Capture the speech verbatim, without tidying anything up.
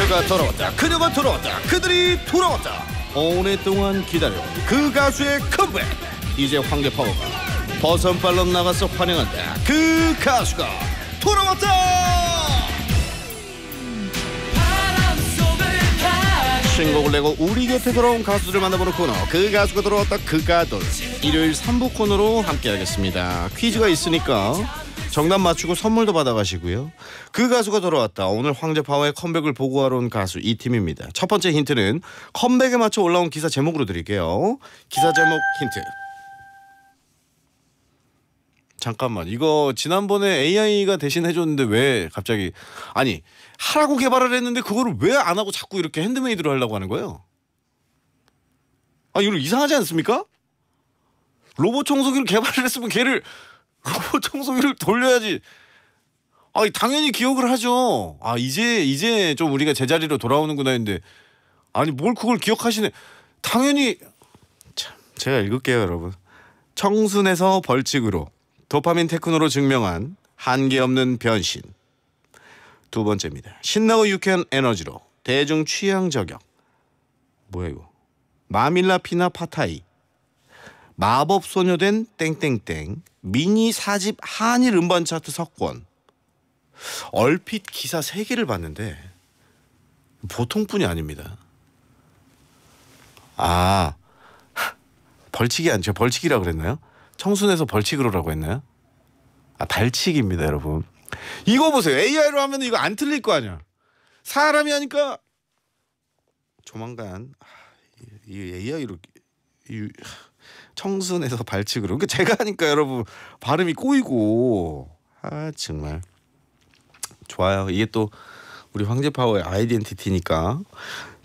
그가 돌아왔다. 그녀가 돌아왔다. 그들이 돌아왔다. 오랫동안 기다려온 그 가수의 컴백. 이제 황제파워가 버선발로 나가서 환영한다. 그 가수가 돌아왔다. 신곡을 내고 우리 곁에 돌아온 가수들을 만나보는 코너, 그 가수가 돌아왔다. 그가돌. 일요일 삼 부 코너로 함께하겠습니다. 퀴즈가 있으니까 정답 맞추고 선물도 받아가시고요. 그 가수가 돌아왔다. 오늘 황제파워의 컴백을 보고하러 온 가수 이 팀입니다. 첫 번째 힌트는 컴백에 맞춰 올라온 기사 제목으로 드릴게요. 기사 제목 힌트. 잠깐만, 이거 지난번에 에이아이가 대신 해줬는데 왜 갑자기, 아니 하라고 개발을 했는데 그거를 왜 안 하고 자꾸 이렇게 핸드메이드로 하려고 하는 거예요? 아, 이거 이상하지 않습니까? 로봇 청소기를 개발을 했으면 걔를 로봇 청소기를 돌려야지. 아, 당연히 기억을 하죠. 아, 이제 이제 좀 우리가 제자리로 돌아오는구나 했는데, 아니 뭘 그걸 기억하시네. 당연히. 참, 제가 읽을게요, 여러분. 청순에서 벌칙으로, 도파민 테크노로 증명한 한계 없는 변신. 두 번째입니다. 신나고 유쾌한 에너지로 대중 취향 저격. 뭐야 이거? 마밀라 피나 파타이. 마법 소녀된 땡땡땡. 미니 사집 한일 음반 차트 석권. 얼핏 기사 세 개를 봤는데 보통뿐이 아닙니다. 아, 벌칙이 아니죠. 벌칙이라고 그랬나요? 청순에서 벌칙으로라고 했나요? 아, 발칙입니다, 여러분. 이거 보세요. 에이아이로 하면 이거 안 틀릴 거 아니야. 사람이 하니까 조만간 이 에이아이로 이 청순에서 발칙으로. 그러니까 제가 하니까 여러분 발음이 꼬이고. 아, 정말 좋아요. 이게 또 우리 황제파워의 아이덴티티니까.